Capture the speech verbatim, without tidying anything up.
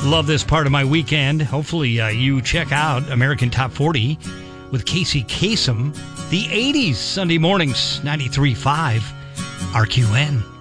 Love this part of my weekend. Hopefully uh, you check out American Top forty with Casey Kasem. The eighties, Sunday mornings, ninety-three point five R Q N.